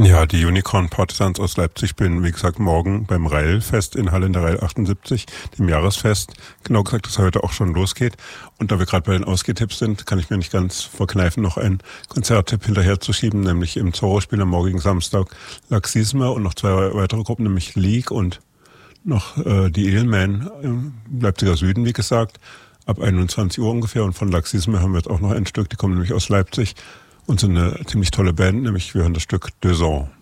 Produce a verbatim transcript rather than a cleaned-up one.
Ja, die Unicorn Partisans aus Leipzig bin, wie gesagt, morgen beim Rail-Fest in Halle in der Rail achtundsiebzig, dem Jahresfest. Genau gesagt, das heute auch schon losgeht. Und da wir gerade bei den Ausgehtipps sind, kann ich mir nicht ganz verkneifen, noch einen Konzerttipp hinterherzuschieben, nämlich im Zorro spielen am morgigen Samstag Laxisme und noch zwei weitere Gruppen, nämlich League und noch äh, die Edelman im Leipziger Süden, wie gesagt, ab einundzwanzig Uhr ungefähr. Und von Laxisme haben wir jetzt auch noch ein Stück, die kommen nämlich aus Leipzig und sind eine ziemlich tolle Band, nämlich wir hören das Stück Deux Ans.